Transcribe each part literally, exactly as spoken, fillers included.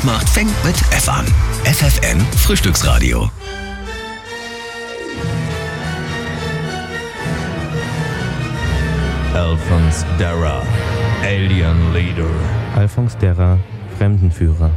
Spaß macht, fängt mit F an. F F N Frühstücksradio. Alphonse Darra, Alien Leader. Alphonse Darra, Fremdenführer.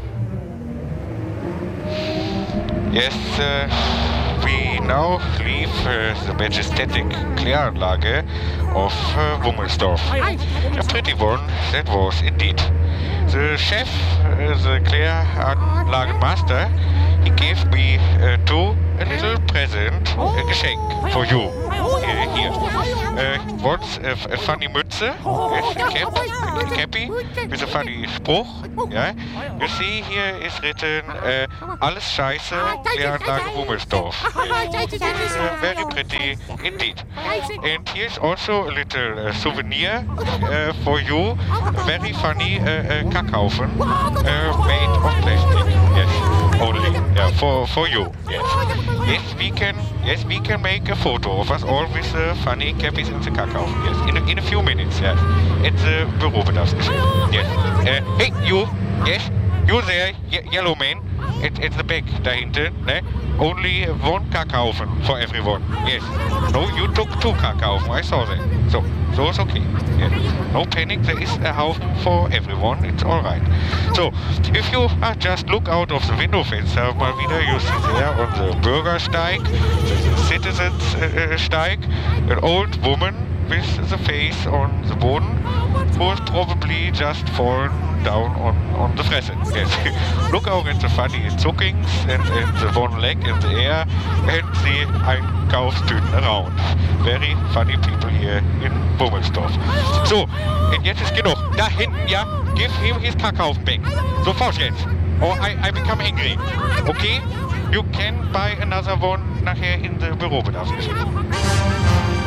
Yes, uh, we now leave uh, the majestic Kläranlage of uh, Wummelsdorf. A pretty one that was indeed. The chef, uh, the Kläranlagenmaster, he gave me uh, too a little present, a Geschenk for you. Here, here. Uh, what's a, a funny Mütze? Yes, a cap, a cappy with a funny Spruch. Yeah. You see here is written uh, alles Scheiße, Kläranlage Wummelsdorf. Yes. Uh, very pretty indeed. And here's also a little uh, souvenir uh, for you. A very funny uh, uh, Kackhaufen uh, made of plastic. Yes, only. Yeah, for for you. Yes. Yes, we can. Yes, we can make a photo of us all with the funny cappies in the Kackhaufen. Yes, in a, in a few minutes. Yes, at the Bürobedarfsgeschäft. Yes. Uh, hey, you. Yes, you there, ye- yellow man. At, at the back, dahinter. Ne? Only one Kackhaufen for everyone. Yes. No, you took two Kackhaufen. I saw that. So, so it's okay. Yes. No panic. There is a Haufen for everyone. It's all right. So, if you uh, just look out of the window fenster mal wieder, you see there on the Bürgersteig, the citizens uh, steig, an old woman with the face on the Boden who has probably just fallen down on, on the Fresse. Yes. Look out at the funny zuckings and, and the one leg in the air and the Einkaufstüten around. Very funny people here in Wummelsdorf. So, und jetzt ist genug. Da hinten, ja, give him his Kackhaufen back. Sofort jetzt. Or I, I become angry. Okay? You can buy another one nachher in the Bürobedarfsgeschäft.